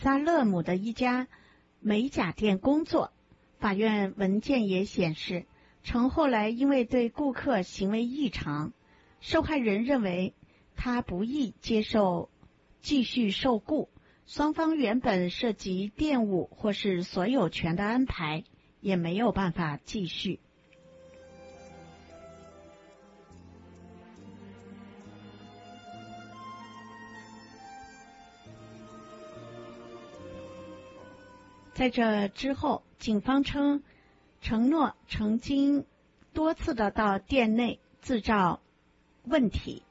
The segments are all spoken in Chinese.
萨勒姆的一家美甲店工作。法院文件也显示，程后来因为对顾客行为异常，受害人认为他不宜继续受雇，双方原本涉及店务或是所有权的安排，也没有办法继续。在这之后，警方承诺曾经多次的到店内制造问题。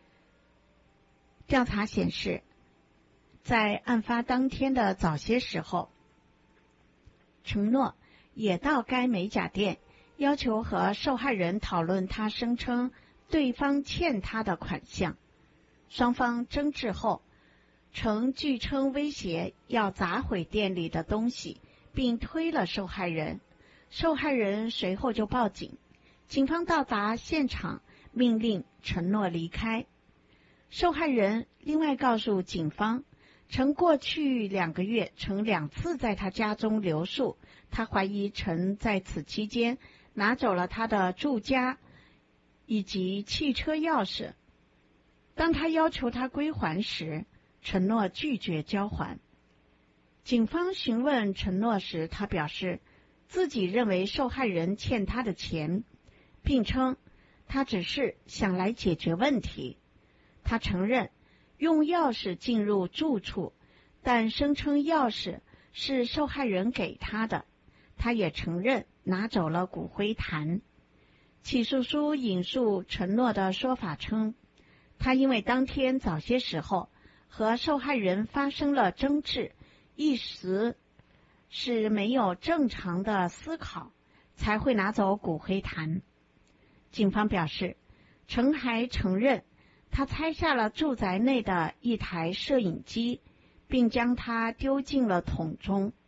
调查显示，在案发当天的早些时候，承诺也到该美甲店，要求和受害人讨论他声称对方欠他的款项。双方争执后，曾据称威胁要砸毁店里的东西，并推了受害人。受害人随后就报警，警方到达现场，命令承诺离开。受害人另外告诉警方，曾过去2个月曾2次在他家中留宿，他怀疑曾在此期间拿走了他的住家以及汽车钥匙。当他要求他归还时，承诺拒绝交还。警方询问承诺时，他表示自己认为受害人欠他的钱，并称他只是想来解决问题。他承认用钥匙进入住处，但声称钥匙是受害人给他的。他也承认拿走了骨灰坛。起诉书引述承诺的说法称，他因为当天早些时候和受害人发生了争执，一时是没有正常的思考，才会拿走骨灰坛。警方表示，程还承认他拆下了住宅内的一台摄影机，并将它丢进了桶中。